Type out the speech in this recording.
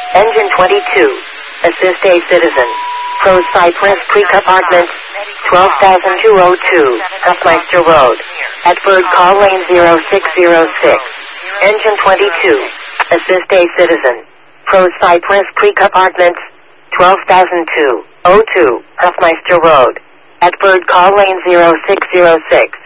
Engine 22. Assist a citizen. Pros Cypress Creek Apartments, 12,202, Huffmeister Road. At Bird Call Lane 0606. Engine 22. Assist a citizen. Pros Cypress Creek Apartments, 12,202, Huffmeister Road. At Bird Call Lane 0606.